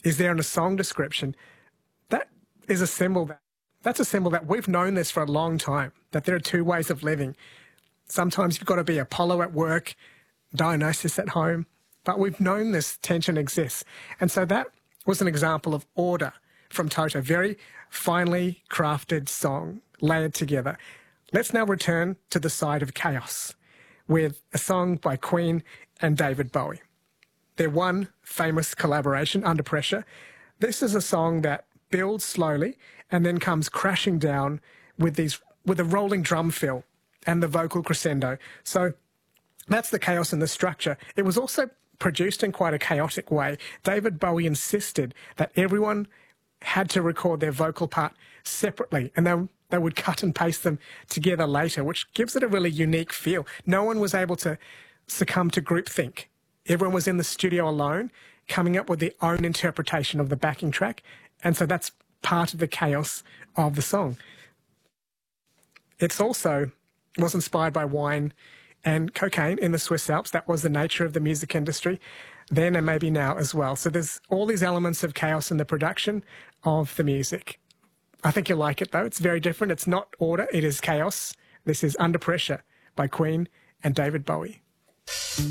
is there in a song description, that is a symbol that's a symbol that we've known this for a long time, that there are two ways of living. Sometimes you've got to be Apollo at work, Dionysus at home, but we've known this tension exists. And so that was an example of order from Toto, very finely crafted song, layered together. Let's now return to the side of chaos with a song by Queen and David Bowie. Their one famous collaboration, Under Pressure. This is a song that builds slowly and then comes crashing down with a rolling drum fill and the vocal crescendo. So that's the chaos in the structure. It was also produced in quite a chaotic way. David Bowie insisted that everyone had to record their vocal part separately, and they would cut and paste them together later, which gives it a really unique feel. No one was able to succumb to groupthink. Everyone was in the studio alone, coming up with their own interpretation of the backing track, and so that's part of the chaos of the song. It also was inspired by wine and cocaine in the Swiss Alps. That was the nature of the music industry then and maybe now as well. So there's all these elements of chaos in the production of the music. I think you'll like it, though. It's very different. It's not order, it is chaos. This is Under Pressure by Queen and David Bowie.